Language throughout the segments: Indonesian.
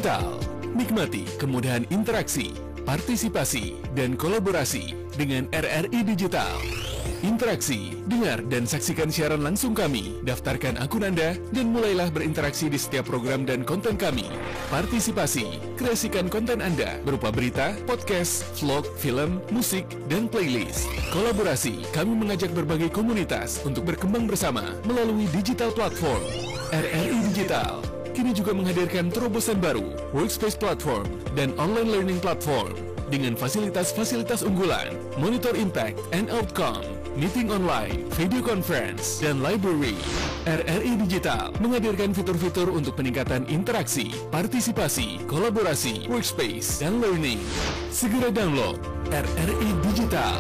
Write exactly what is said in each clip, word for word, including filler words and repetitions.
Digital. Nikmati kemudahan interaksi, partisipasi, dan kolaborasi dengan R R I Digital. Interaksi, dengar dan saksikan siaran langsung kami, daftarkan akun Anda, dan mulailah berinteraksi di setiap program dan konten kami. Partisipasi, kreasikan konten Anda berupa berita, podcast, vlog, film, musik, dan playlist. Kolaborasi, kami mengajak berbagai komunitas untuk berkembang bersama melalui digital platform. R R I Digital kini juga menghadirkan terobosan baru, workspace platform, dan online learning platform dengan fasilitas-fasilitas unggulan, monitor impact and outcome, meeting online, video conference, dan library. R R I Digital menghadirkan fitur-fitur untuk peningkatan interaksi, partisipasi, kolaborasi, workspace, dan learning. Segera download R R I Digital.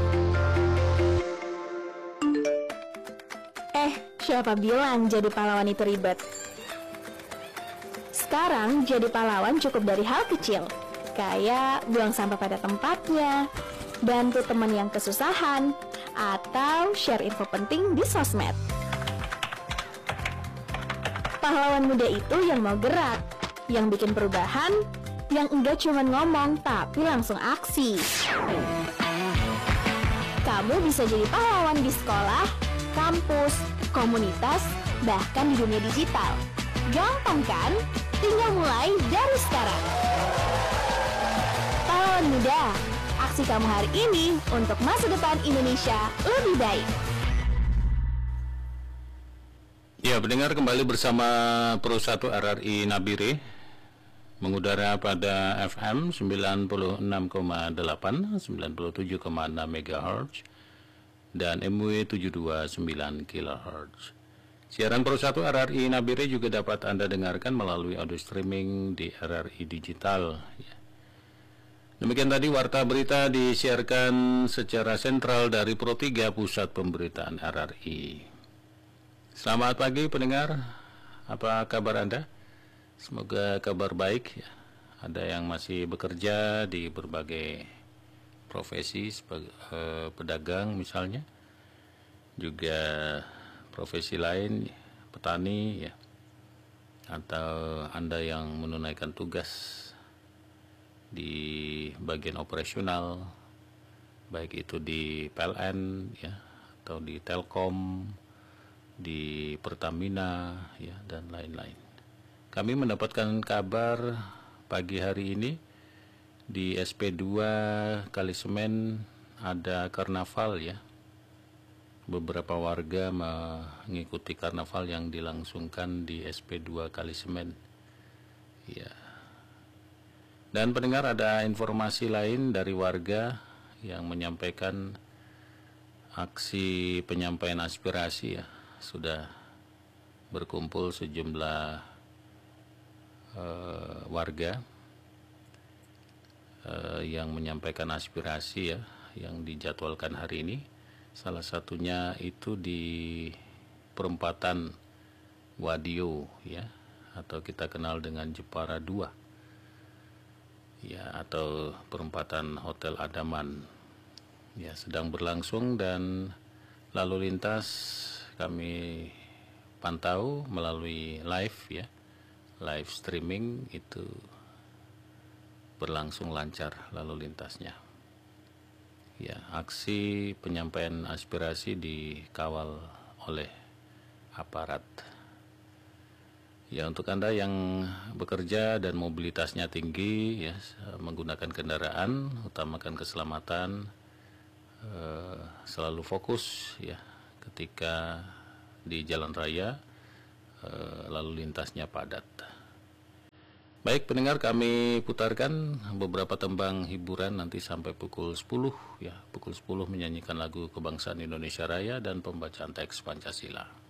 Eh, siapa bilang jadi pahlawan itu ribet? Sekarang jadi pahlawan cukup dari hal kecil, kayak buang sampah pada tempatnya, bantu teman yang kesusahan, atau share info penting di sosmed. Pahlawan muda itu yang mau gerak, yang bikin perubahan, yang enggak cuma ngomong tapi langsung aksi. Kamu bisa jadi pahlawan di sekolah, kampus, komunitas, bahkan di dunia digital. Gampang kan? Tinggal mulai dari sekarang. Pahlawan muda, aksi kamu hari ini untuk masa depan Indonesia lebih baik. Ya, pendengar, kembali bersama Pro satu R R I Nabire, mengudara pada F M sembilan puluh enam koma delapan, sembilan puluh tujuh koma enam megahertz dan M W tujuh puluh dua koma sembilan kilohertz. Siaran Pro satu R R I Nabire juga dapat Anda dengarkan melalui audio streaming di R R I Digital. Demikian tadi warta berita disiarkan secara sentral dari Pro tiga Pusat Pemberitaan R R I. Selamat pagi pendengar, apa kabar Anda? Semoga kabar baik ya. Ada yang masih bekerja di berbagai profesi sebagai eh, pedagang misalnya, juga profesi lain, petani ya, atau Anda yang menunaikan tugas di bagian operasional, baik itu di P L N ya, atau di Telkom, di Pertamina ya, dan lain-lain. Kami mendapatkan kabar pagi hari ini di S P dua Kalisemen ada karnaval ya. Beberapa warga mengikuti karnaval yang dilangsungkan di S P dua Kalisemen. Ya. Dan pendengar, ada informasi lain dari warga yang menyampaikan aksi penyampaian aspirasi ya. Sudah berkumpul sejumlah uh, warga uh, yang menyampaikan aspirasi ya, yang dijadwalkan hari ini. Salah satunya itu di perempatan Wadio ya, atau kita kenal dengan Jepara dua ya, atau perempatan Hotel Adaman ya, sedang berlangsung, dan lalu lintas kami pantau melalui live ya, live streaming itu berlangsung lancar lalu lintasnya. Ya, aksi penyampaian aspirasi dikawal oleh aparat. Ya, untuk Anda yang bekerja dan mobilitasnya tinggi ya, menggunakan kendaraan, utamakan keselamatan, eh, selalu fokus ya ketika di jalan raya, eh, lalu lintasnya padat. Baik pendengar, kami putarkan beberapa tembang hiburan nanti sampai pukul sepuluh ya. Pukul sepuluh menyanyikan lagu Kebangsaan Indonesia Raya dan pembacaan teks Pancasila.